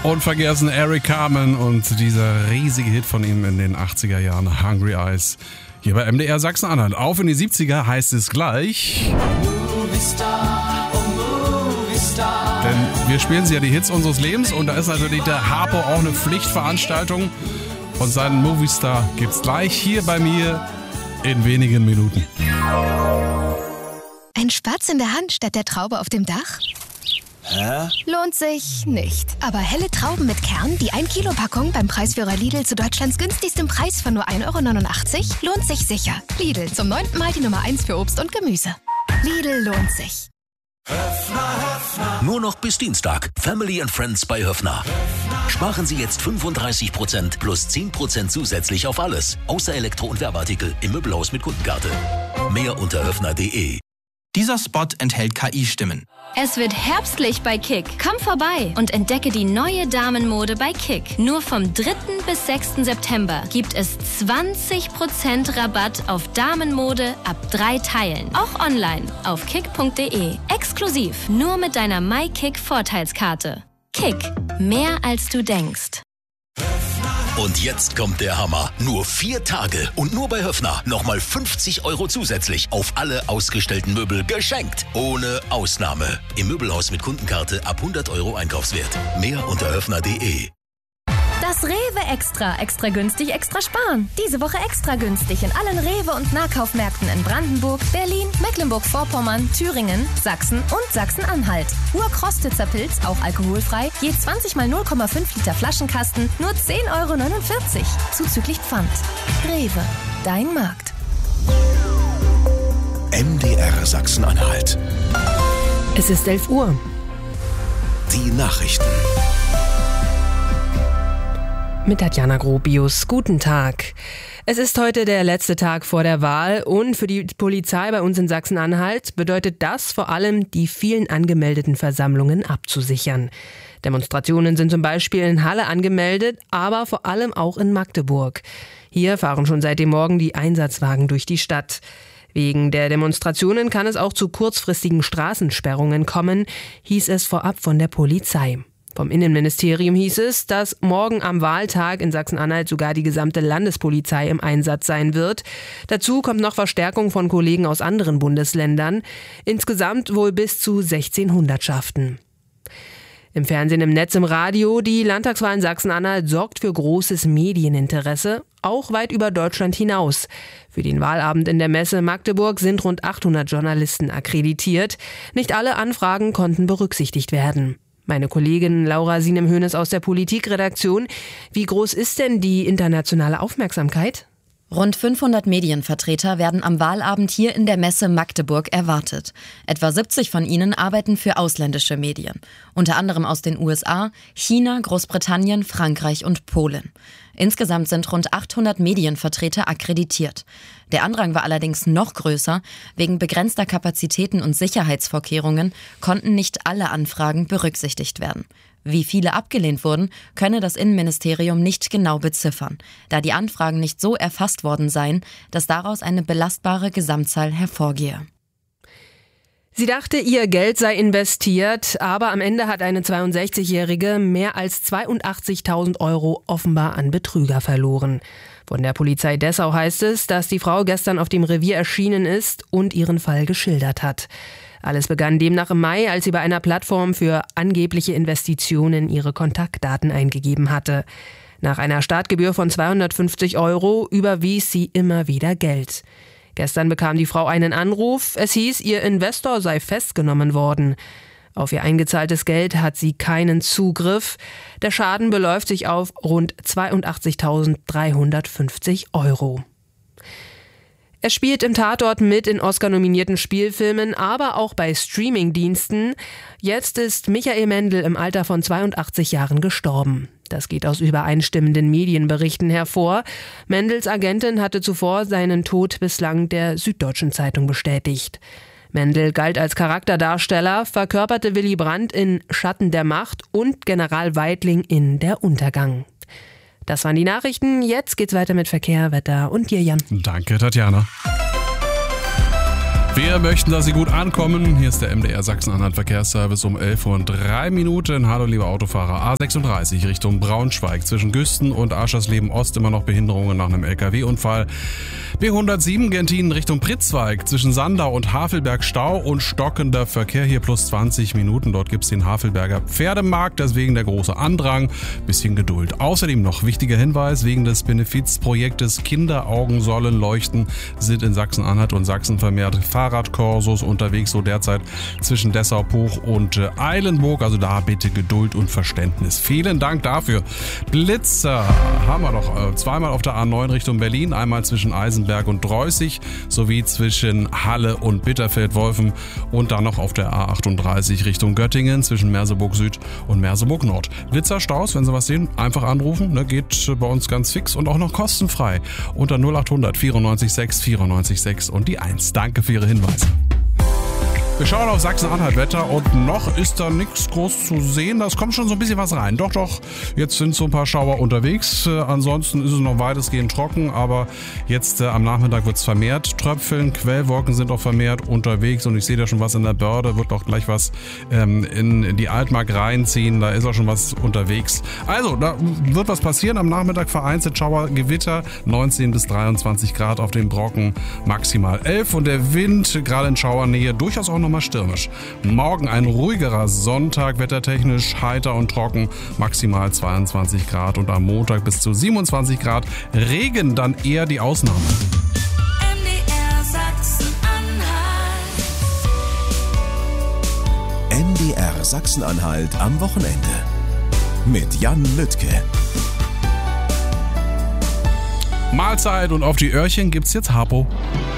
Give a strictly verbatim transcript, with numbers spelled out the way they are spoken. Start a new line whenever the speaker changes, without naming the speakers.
Unvergessen Eric Carmen und dieser riesige Hit von ihm in den achtziger Jahren, Hungry Eyes. Hier bei M D R Sachsen-Anhalt. Auf in die siebziger heißt es gleich.
Movistar, oh Movistar.
Denn wir spielen sie ja die Hits unseres Lebens und da ist natürlich der Harpo auch eine Pflichtveranstaltung. Und seinen Movistar gibt's gleich hier bei mir in wenigen Minuten.
Ein Spatz in der Hand statt der Traube auf dem Dach?
Hä?
Lohnt sich nicht. Aber helle Trauben mit Kern, die ein Kilo Packung beim Preisführer Lidl zu Deutschlands günstigstem Preis von nur ein Euro neunundachtzig, lohnt sich sicher. Lidl, zum neunten Mal die Nummer eins für Obst und Gemüse. Lidl lohnt sich.
Höfner, Höfner.
Nur noch bis Dienstag. Family and Friends bei Höfner. Sparen Sie jetzt fünfunddreißig Prozent plus zehn Prozent zusätzlich auf alles. Außer Elektro- und Werbeartikel im Möbelhaus mit Kundenkarte. Mehr unter höfner punkt de.
Dieser Spot enthält K I-Stimmen.
Es wird herbstlich bei Kick. Komm vorbei und entdecke die neue Damenmode bei Kick. Nur vom dritten bis sechsten September gibt es zwanzig Prozent Rabatt auf Damenmode ab drei Teilen. Auch online auf kick punkt de. Exklusiv nur mit deiner MyKick-Vorteilskarte. Kick. Mehr als du denkst.
Und jetzt kommt der Hammer. Nur vier Tage und nur bei Höfner nochmal fünfzig Euro zusätzlich auf alle ausgestellten Möbel geschenkt. Ohne Ausnahme. Im Möbelhaus mit Kundenkarte ab hundert Euro Einkaufswert. Mehr unter höfner punkt de.
Das Rewe Extra. Extra günstig, extra sparen. Diese Woche extra günstig in allen Rewe- und Nahkaufmärkten in Brandenburg, Berlin, Mecklenburg-Vorpommern, Thüringen, Sachsen und Sachsen-Anhalt. Urkrostitzer Pilz, auch alkoholfrei, je zwanzig mal null Komma fünf Liter Flaschenkasten, nur zehn Euro neunundvierzig. Zuzüglich Pfand. Rewe, dein Markt.
M D R Sachsen-Anhalt.
Es ist elf Uhr.
Die Nachrichten.
Mit Tatjana Gropius. Guten Tag. Es ist heute der letzte Tag vor der Wahl und für die Polizei bei uns in Sachsen-Anhalt bedeutet das vor allem, die vielen angemeldeten Versammlungen abzusichern. Demonstrationen sind zum Beispiel in Halle angemeldet, aber vor allem auch in Magdeburg. Hier fahren schon seit dem Morgen die Einsatzwagen durch die Stadt. Wegen der Demonstrationen kann es auch zu kurzfristigen Straßensperrungen kommen, hieß es vorab von der Polizei. Vom Innenministerium hieß es, dass morgen am Wahltag in Sachsen-Anhalt sogar die gesamte Landespolizei im Einsatz sein wird. Dazu kommt noch Verstärkung von Kollegen aus anderen Bundesländern. Insgesamt wohl bis zu sechzehn Hundertschaften. Im Fernsehen, im Netz, im Radio, die Landtagswahl in Sachsen-Anhalt sorgt für großes Medieninteresse, auch weit über Deutschland hinaus. Für den Wahlabend in der Messe Magdeburg sind rund achthundert Journalisten akkreditiert. Nicht alle Anfragen konnten berücksichtigt werden. Meine Kollegin Laura Sienem-Hoeneß aus der Politikredaktion. Wie groß ist denn die internationale Aufmerksamkeit?
Rund fünfhundert Medienvertreter werden am Wahlabend hier in der Messe Magdeburg erwartet. Etwa siebzig von ihnen arbeiten für ausländische Medien. Unter anderem aus den U S A, China, Großbritannien, Frankreich und Polen. Insgesamt sind rund achthundert Medienvertreter akkreditiert. Der Andrang war allerdings noch größer. Wegen begrenzter Kapazitäten und Sicherheitsvorkehrungen konnten nicht alle Anfragen berücksichtigt werden. Wie viele abgelehnt wurden, könne das Innenministerium nicht genau beziffern, da die Anfragen nicht so erfasst worden seien, dass daraus eine belastbare Gesamtzahl hervorgehe.
Sie dachte, ihr Geld sei investiert, aber am Ende hat eine zweiundsechzigjährige mehr als zweiundachtzigtausend Euro offenbar an Betrüger verloren. Von der Polizei Dessau heißt es, dass die Frau gestern auf dem Revier erschienen ist und ihren Fall geschildert hat. Alles begann demnach im Mai, als sie bei einer Plattform für angebliche Investitionen ihre Kontaktdaten eingegeben hatte. Nach einer Startgebühr von zweihundertfünfzig Euro überwies sie immer wieder Geld. Gestern bekam die Frau einen Anruf. Es hieß, ihr Investor sei festgenommen worden. Auf ihr eingezahltes Geld hat sie keinen Zugriff. Der Schaden beläuft sich auf rund zweiundachtzigtausenddreihundertfünfzig Euro. Er spielt im Tatort mit in Oscar-nominierten Spielfilmen, aber auch bei Streamingdiensten. Jetzt ist Michael Mendl im Alter von zweiundachtzig Jahren gestorben. Das geht aus übereinstimmenden Medienberichten hervor. Mendls Agentin hatte zuvor seinen Tod bislang der Süddeutschen Zeitung bestätigt. Mendl galt als Charakterdarsteller, verkörperte Willy Brandt in Schatten der Macht und General Weidling in Der Untergang. Das waren die Nachrichten. Jetzt geht's weiter mit Verkehr, Wetter und dir, Jan.
Danke, Tatjana. Wir möchten, dass Sie gut ankommen. Hier ist der M D R Sachsen-Anhalt Verkehrsservice um elf Uhr und drei Minuten. Hallo liebe Autofahrer. A sechsunddreißig Richtung Braunschweig. Zwischen Güsten und Aschersleben Ost immer noch Behinderungen nach einem L K W-Unfall. B hundertsieben Gentinen Richtung Pritzwalk. Zwischen Sandau und Havelberg Stau und stockender Verkehr. Hier plus zwanzig Minuten. Dort gibt's den Havelberger Pferdemarkt. Deswegen der große Andrang. Bisschen Geduld. Außerdem noch wichtiger Hinweis. Wegen des Benefizprojektes Kinderaugen sollen leuchten, sind in Sachsen-Anhalt und Sachsen vermehrt Fahrradkorsos unterwegs, so derzeit zwischen Dessau-Puch und äh, Eilenburg. Also da bitte Geduld und Verständnis. Vielen Dank dafür. Blitzer haben wir noch äh, zweimal auf der A neun Richtung Berlin. Einmal zwischen Eisenberg und Dreußig sowie zwischen Halle und Bitterfeld-Wolfen. Und dann noch auf der A achtunddreißig Richtung Göttingen zwischen Merseburg Süd und Merseburg Nord. Blitzerstaus, wenn Sie was sehen, einfach anrufen. Ne, geht äh, bei uns ganz fix und auch noch kostenfrei. Unter null achthundert vierundneunzig sechs vierundneunzig sechs und die eins. Danke für Ihre Hinweise. Wir schauen auf Sachsen-Anhalt-Wetter und noch ist da nichts groß zu sehen. Das kommt schon so ein bisschen was rein. Doch, doch, jetzt sind so ein paar Schauer unterwegs. Äh, ansonsten ist es noch weitestgehend trocken, aber jetzt äh, am Nachmittag wird es vermehrt tröpfeln. Quellwolken sind auch vermehrt unterwegs und ich sehe da schon was in der Börde. Wird auch gleich was ähm, in, in die Altmark reinziehen. Da ist auch schon was unterwegs. Also, da wird was passieren. Am Nachmittag vereinzelt Schauer, Gewitter, neunzehn bis dreiundzwanzig Grad auf dem Brocken, maximal elf. Und der Wind, gerade in Schauernähe, durchaus auch noch mal stürmisch. Morgen ein ruhigerer Sonntag, wettertechnisch heiter und trocken, maximal zweiundzwanzig Grad und am Montag bis zu siebenundzwanzig Grad. Regen dann eher die Ausnahme.
M D R Sachsen-Anhalt.
M D R Sachsen-Anhalt am Wochenende. Mit Jan Lüttke.
Mahlzeit und auf die Öhrchen gibt's jetzt Harpo.